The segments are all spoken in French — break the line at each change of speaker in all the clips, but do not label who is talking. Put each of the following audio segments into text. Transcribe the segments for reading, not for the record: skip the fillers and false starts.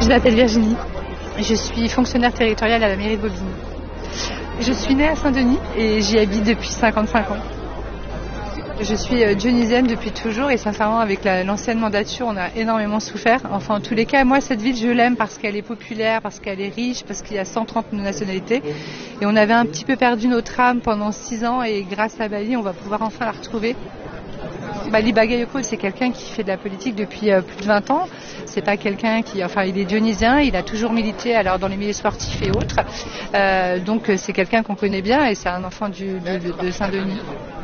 Je m'appelle Virginie. Je suis fonctionnaire territoriale à la mairie de Bobigny. Je suis née à Saint-Denis et j'y habite depuis 55 ans. Je suis dionysienne depuis toujours et sincèrement avec l'ancienne mandature on a énormément souffert. Enfin en tous les cas moi cette ville je l'aime parce qu'elle est populaire, parce qu'elle est riche, parce qu'il y a 130 nationalités. Et on avait un petit peu perdu notre âme pendant 6 ans et grâce à Bali on va pouvoir enfin la retrouver. Bali Bagayoko c'est quelqu'un qui fait de la politique depuis plus de 20 ans. C'est pas quelqu'un il est dionysien, il a toujours milité alors dans les milieux sportifs et autres. Donc c'est quelqu'un qu'on connaît bien et c'est un enfant de Saint-Denis.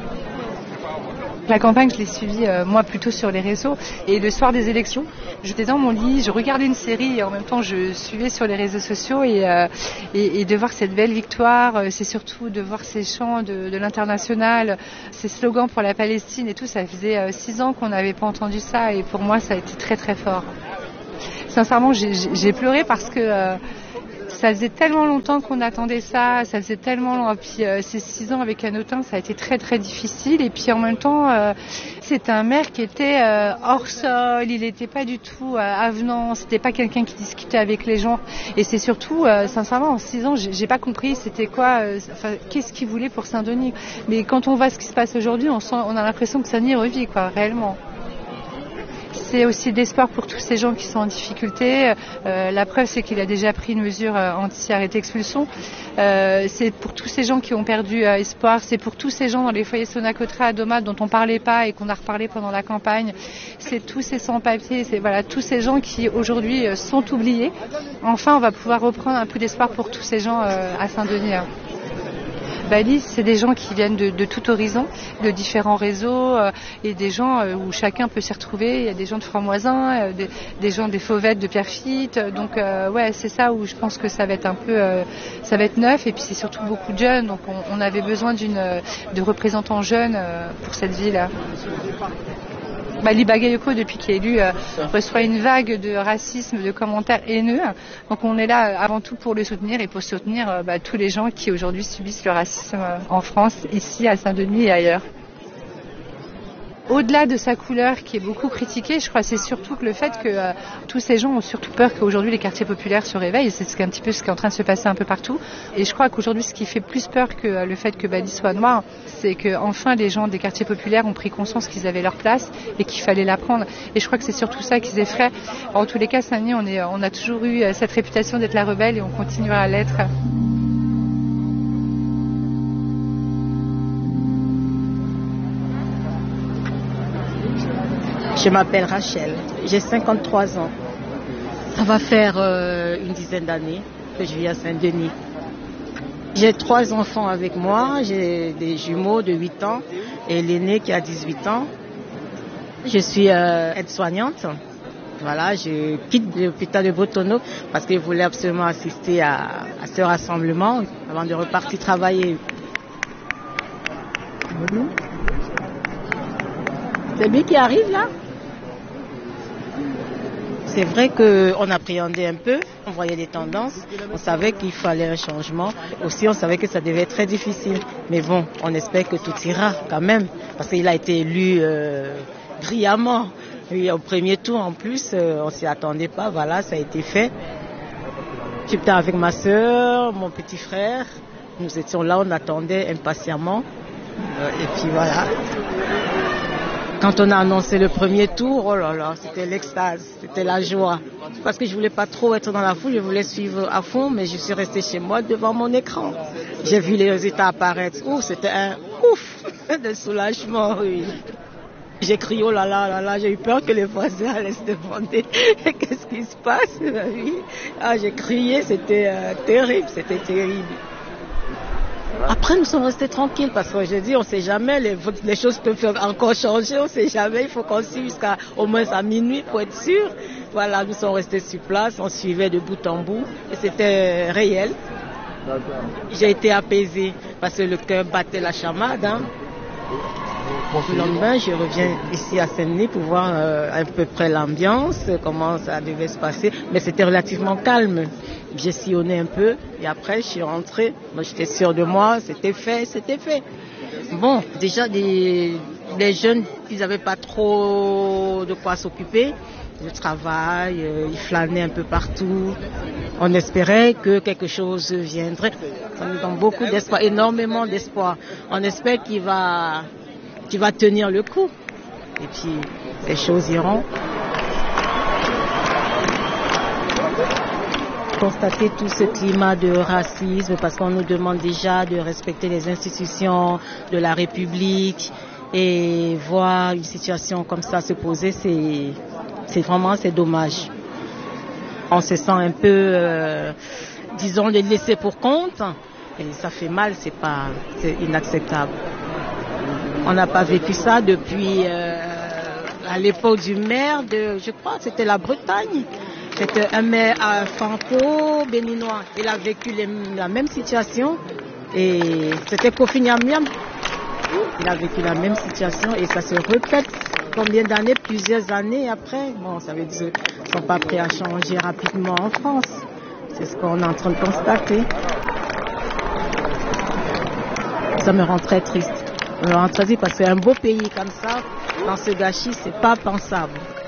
La campagne, je l'ai suivie, moi, plutôt sur les réseaux. Et le soir des élections, j'étais dans mon lit, je regardais une série et en même temps, je suivais sur les réseaux sociaux. Et de voir cette belle victoire, c'est surtout de voir ces chants de l'international, ces slogans pour la Palestine et tout. Ça faisait 6 ans qu'on n'avait pas entendu ça et pour moi, ça a été très, très fort. Sincèrement, j'ai pleuré parce que... ça faisait tellement longtemps qu'on attendait ça faisait tellement long. Puis ces 6 ans avec Hanotin, ça a été très très difficile. Et puis en même temps, c'était un maire qui était hors sol, il n'était pas du tout avenant, c'était pas quelqu'un qui discutait avec les gens. Et c'est surtout, sincèrement, en 6 ans, j'ai pas compris c'était quoi, qu'est-ce qu'il voulait pour Saint-Denis. Mais quand on voit ce qui se passe aujourd'hui, on a l'impression que Saint-Denis revit, quoi, réellement. C'est aussi d'espoir pour tous ces gens qui sont en difficulté. La preuve, c'est qu'il a déjà pris une mesure anti-arrêté expulsion. C'est pour tous ces gens qui ont perdu espoir. C'est pour tous ces gens dans les foyers Sonacotra à Domat dont on ne parlait pas et qu'on a reparlé pendant la campagne. C'est tous ces sans-papiers, c'est tous ces gens qui aujourd'hui sont oubliés. Enfin, on va pouvoir reprendre un peu d'espoir pour tous ces gens à Saint-Denis. Bali, c'est des gens qui viennent de tout horizon, de différents réseaux et des gens où chacun peut s'y retrouver. Il y a des gens de Franc-Moisin, des gens des Fauvettes, de Pierrefitte. Donc c'est ça où je pense que ça va être un peu, ça va être neuf. Et puis c'est surtout beaucoup de jeunes. Donc on avait besoin de représentants jeunes pour cette ville. Bali Bagayoko, depuis qu'il est élu, reçoit une vague de racisme, de commentaires haineux. Donc on est là avant tout pour le soutenir et pour soutenir tous les gens qui aujourd'hui subissent le racisme en France, ici à Saint-Denis et ailleurs. Au-delà de sa couleur qui est beaucoup critiquée, je crois que c'est surtout que le fait que tous ces gens ont surtout peur qu'aujourd'hui les quartiers populaires se réveillent. C'est un petit peu ce qui est en train de se passer un peu partout. Et je crois qu'aujourd'hui ce qui fait plus peur que le fait que Bali soit noir, c'est qu'enfin les gens des quartiers populaires ont pris conscience qu'ils avaient leur place et qu'il fallait la prendre. Et je crois que c'est surtout ça qu'ils effraient. En tous les cas, Saint-Denis, on a toujours eu cette réputation d'être la rebelle et on continuera à l'être.
Je m'appelle Rachel, j'ai 53 ans. Ça va faire une dizaine d'années que je vis à Saint-Denis. J'ai 3 enfants avec moi, j'ai des jumeaux de 8 ans et l'aîné qui a 18 ans. Je suis aide-soignante. Voilà, je quitte l'hôpital de Botono parce que je voulais absolument assister à ce rassemblement avant de repartir travailler. C'est lui qui arrive là? C'est vrai qu'on appréhendait un peu, on voyait des tendances, on savait qu'il fallait un changement. Aussi, on savait que ça devait être très difficile. Mais bon, on espère que tout ira quand même, parce qu'il a été élu brillamment. Et au premier tour, en plus, on ne s'y attendait pas. Voilà, ça a été fait. J'étais avec ma soeur, mon petit frère. Nous étions là, on attendait impatiemment. Et puis voilà. Quand on a annoncé le premier tour, oh là là, c'était l'extase, c'était la joie. Parce que je voulais pas trop être dans la foule, je voulais suivre à fond, mais je suis restée chez moi devant mon écran. J'ai vu les résultats apparaître. Ouh, c'était un ouf de soulagement, oui. J'ai crié, oh là là, j'ai eu peur que les voisins allaient se demander qu'est-ce qui se passe. Oui. Ah, j'ai crié, c'était terrible, c'était terrible. Après, nous sommes restés tranquilles parce que je dis, on ne sait jamais, les choses peuvent encore changer, on ne sait jamais, il faut qu'on suive jusqu'à au moins à minuit pour être sûr. Voilà, nous sommes restés sur place, on suivait de bout en bout et c'était réel. J'ai été apaisée parce que le cœur battait la chamade. Le lendemain, je reviens ici à Saint-Denis pour voir à peu près l'ambiance, comment ça devait se passer, mais c'était relativement calme. J'ai sillonné un peu et après je suis rentrée. Moi, j'étais sûre de moi, c'était fait. Bon, déjà les jeunes, ils n'avaient pas trop de quoi s'occuper. de travail, ils flânaient un peu partout. On espérait que quelque chose viendrait. Ça nous donne beaucoup d'espoir, énormément d'espoir. On espère qu'il va tenir le coup. Et puis, les choses iront. Constater tout ce climat de racisme, parce qu'on nous demande déjà de respecter les institutions de la République, et voir une situation comme ça se poser, c'est dommage. On se sent un peu, disons, laissé pour compte, et ça fait mal, c'est inacceptable. On n'a pas vécu ça depuis à l'époque du maire je crois que c'était la Bretagne. C'était un maire franco-béninois. Il a vécu la même situation, et c'était Kofi Nyamnyam. Il a vécu la même situation et ça se répète. Combien d'années? Plusieurs années après. Bon, ça veut dire qu'ils ne sont pas prêts à changer rapidement en France. C'est ce qu'on est en train de constater. Ça me rend très triste. Ça me rend très triste parce qu'un beau pays comme ça, dans ce gâchis, c'est pas pensable.